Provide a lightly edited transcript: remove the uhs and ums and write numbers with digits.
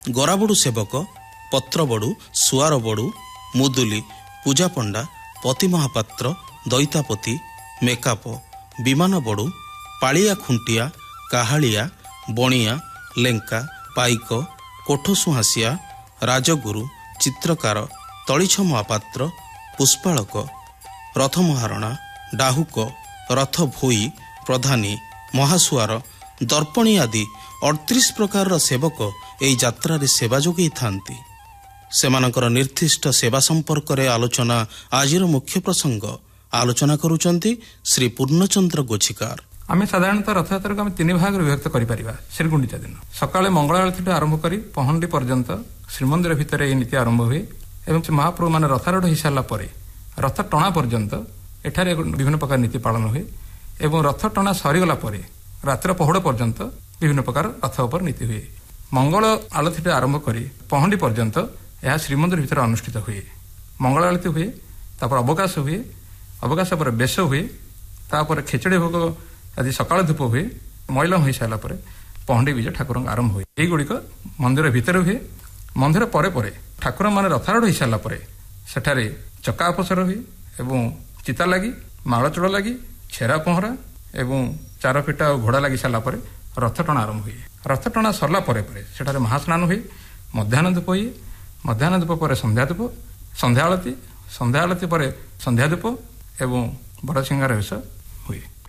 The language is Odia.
ଗରାବଡ଼ୁ ସେବକ, ପତ୍ରବଡ଼ୁ, ସୁଆର ବଡ଼ୁ, ମୁଦୁଲି, ପୂଜାପଣ୍ଡା, ପତି ମହାପାତ୍ର, ଦଇତାପତି, ମେକାପ, ବିମାନ ବଡ଼ୁ, ପାଳିଆ ଖୁଣ୍ଟିଆ, କାହାଳିଆ, ବଣିଆ, ଲେଙ୍କା, ପାଇକ, କୋଠସୁହାଁସିଆ, ରାଜଗୁରୁ, ଚିତ୍ରକାର, ତଳିଛ ମହାପାତ୍ର, ପୁଷ୍ପାଳକ, ରଥ ମହାରଣା, ଡାହୁକ, ରଥ ଭୋଇ, ପ୍ରଧାନୀ, ମହାସୁଆର, ଦର୍ପଣୀ ଆଦି 38 ପ୍ରକାରର ସେବକ ଏହି ଯାତ୍ରାରେ ସେବା ଯୋଗାଇଥାନ୍ତି। ସେମାନଙ୍କର ନିର୍ଦ୍ଦିଷ୍ଟ ସେବା ସମ୍ପର୍କରେ ଆଲୋଚନା ଆଜିର ମୁଖ୍ୟ ପ୍ରସଙ୍ଗ। ଆଲୋଚନା କରୁଛନ୍ତି ଶ୍ରୀ ପୂର୍ଣ୍ଣଚନ୍ଦ୍ର ଗୋଛିକାର। ଆମେ ସାଧାରଣତଃ ରଥଯାତ୍ରାକୁ ଆମେ 3 ଭାଗରେ ବିଭକ୍ତ କରିପାରିବା। ଶ୍ରୀଗୁଣ୍ଡିଚା ଦିନ ସକାଳେ ମଙ୍ଗଳ ଆଳତୀଠୁ ଆରମ୍ଭ କରି ପହଣ୍ଡି ପର୍ଯ୍ୟନ୍ତ ଶ୍ରୀମନ୍ଦିର ଭିତରେ ଏହି ନୀତି ଆରମ୍ଭ ହୁଏ ଏବଂ ମହାପ୍ରଭୁ ମାନେ ରଥାରୂଢ଼ ହୋଇସାରିଲା ପରେ ରଥ ଟଣା ପର୍ଯ୍ୟନ୍ତ ଏଠାରେ ବିଭିନ୍ନ ପ୍ରକାର ନୀତି ପାଳନ ହୁଏ ଏବଂ ରଥ ଟଣା ସରିଗଲା ପରେ ରାତ୍ର ପହଡ଼ ପର୍ଯ୍ୟନ୍ତ ବିଭିନ୍ନ ପ୍ରକାର ରଥ ଉପରେ ନୀତି ହୁଏ। ମଙ୍ଗଳ ଆଳତୀଠୁ ଆରମ୍ଭ କରି ପହଣ୍ଡି ପର୍ଯ୍ୟନ୍ତ ଏହା ଶ୍ରୀମନ୍ଦିର ଭିତରେ ଅନୁଷ୍ଠିତ ହୁଏ। ମଙ୍ଗଳ ଆଳତୀ ହୁଏ, ତାପରେ ଅବକାଶ ହୁଏ, ଅବକାଶ ପରେ ବେଶ ହୁଏ, ତାପରେ ଖେଚୁଡ଼ି ଭୋଗ ଆଦି ସକାଳ ଧୂପ ହୁଏ। ମଇଲମ ହୋଇସାରିଲା ପରେ ପହଣ୍ଡି ବିଜେ ଠାକୁରଙ୍କ ଆରମ୍ଭ ହୁଏ। ଏହିଗୁଡ଼ିକ ମନ୍ଦିର ଭିତରେ ହୁଏ। ମନ୍ଦିର ପରେ ପରେ ଠାକୁରମାନେ ରଥାରୂଢ଼ ହୋଇସାରିଲା ପରେ ସେଠାରେ ଚକା ଅପସର ହୁଏ ଏବଂ ଚିତା ଲାଗି, ମାଳଚୂଳ ଲାଗି, ଛେରା ପହଁରା ଏବଂ ଚାରପିଟା ଓ ଘୋଡ଼ା ଲାଗି ସାରିଲା ପରେ ରଥ ଟଣା ଆରମ୍ଭ ହୁଏ। ରଥ ଟଣା ସରିଲା ପରେ ପରେ ସେଠାରେ ମହାସ୍ନାନ ହୁଏ, ମଧ୍ୟାହ୍ନ ଧୂପ ହୁଏ, ମଧ୍ୟାହ୍ନ ଧୂପ ପରେ ସନ୍ଧ୍ୟା ଧୂପ, ସନ୍ଧ୍ୟା ଆଳତୀ, ସନ୍ଧ୍ୟା ଆଳତୀ ପରେ ସନ୍ଧ୍ୟା ଧୂପ ଏବଂ ବଡ଼ସିଂହାର ବେଶ ହୁଏ।